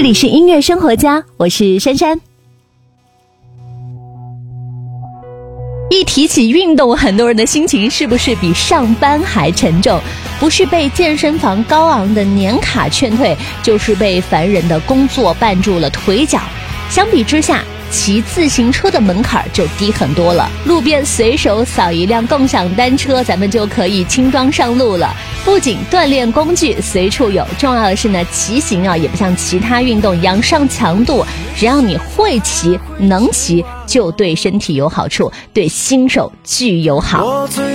这里是音乐生活家，我是珊珊。一提起运动，很多人的心情是不是比上班还沉重？不是被健身房高昂的年卡劝退，就是被烦人的工作绊住了腿脚。相比之下，骑自行车的门槛就低很多了，路边随手扫一辆共享单车，咱们就可以轻装上路了。不仅锻炼工具随处有，重要的是呢，骑行也不像其他运动一样上强度，只要你会骑能骑，就对身体有好处，对新手具有好。